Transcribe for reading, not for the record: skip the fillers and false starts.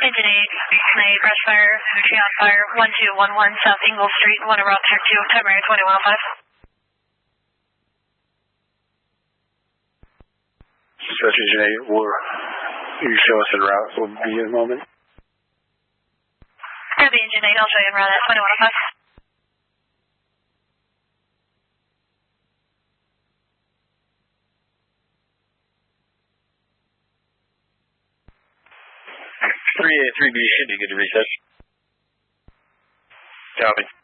Engine 8, May, brush fire, Trion fire, 1211 South Ingle Street, want to route check to Temporary 2105. Dispatch Engine 8, will you show us en route? Will be in a moment. That'll be Engine 8, I'll show you en route at 2105. Three A, 3B should be good to reset. Copy.